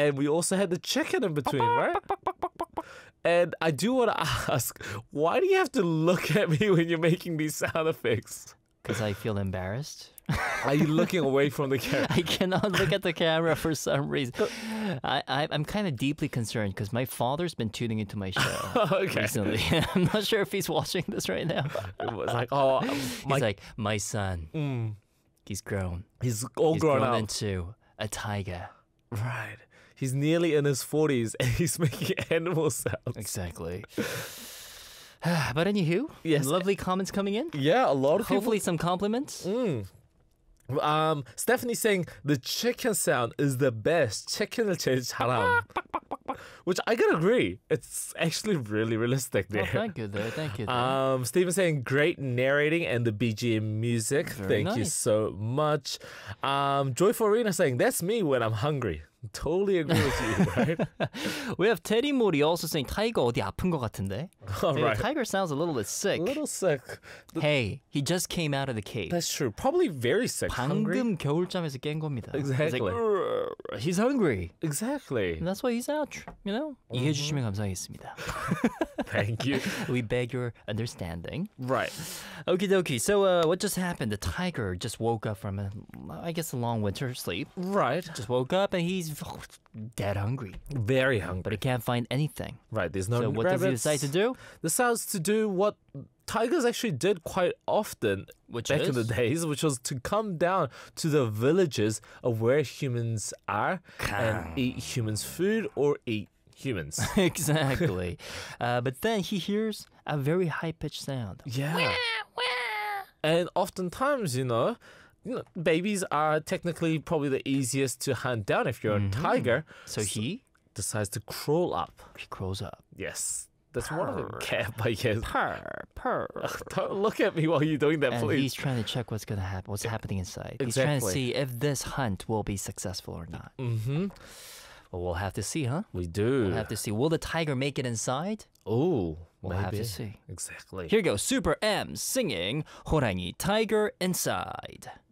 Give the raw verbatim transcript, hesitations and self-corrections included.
And we also had the chicken in between, right? And I do want to ask, why do you have to look at me when you're making these sound effects? Because I feel embarrassed. Are you looking away from the camera? I cannot look at the camera for some reason. I, I, I'm kind of deeply concerned because my father's been tuning into my show Okay. recently. I'm not sure if he's watching this right now. It was like, oh, my, He's like, my son, mm, he's grown. he's all He's grown, grown up. into a tiger. Right. He's nearly in his forties and he's making animal sounds. Exactly. But anywho, Yes. lovely comments coming in. Yeah, a lot of Hopefully some compliments. people. Mm. Um, Stephanie saying the chicken sound is the best. 치킨을 제일 잘함. Which I can agree. It's actually really realistic Oh, there. thank you there. Thank you there. Um, Steven saying great narrating and the B G M music. Very Thank you nice. so much. Um, Joyful Arena saying that's me when I'm hungry. Totally agree with you, right? We have Teddy Moody also saying 타이거 어디 아픈 것 같은데. All Maybe right. Tiger sounds a little bit sick. A little sick. Hey, he just came out of the cave. That's true. Probably very sick. Hungry. 방금 겨울잠에서 깬 겁니다. Exactly. He's like, "Urgh." he's hungry. Exactly. And that's why he's out. You know? 이해해 주시면 감사하겠습니다. Thank you. We beg your understanding. Right. Okie dokie. So uh, what just happened? The tiger just woke up from a, I guess, a long winter sleep. Right. Just woke up and he's dead hungry. Very But hungry. he can't find anything. Right. There's no So what does he rabbits. decide to do? Decides to do what tigers actually did quite often Which back in the is? days, which was to come down to the villages of where humans are and eat humans' food or eat humans. Exactly. uh, but then he hears a very high-pitched sound. Yeah. And oftentimes, you know, you know, babies are technically probably the easiest to hunt down if you're a tiger. So he, Decides to crawl up. he crawls up. Yes. That's one of the cap, I guess. Purr, purr. Don't look at me while you're doing that, And please. he's trying to check what's gonna happen, what's happening inside. He's trying to Exactly. see if this hunt will be successful or not. Mm-hmm. Well, we'll have to see, huh? We do. We'll have to see. Will the tiger make it inside? Oh, We'll have to see. Exactly. Here goes Super M singing 호랑이 Tiger Inside.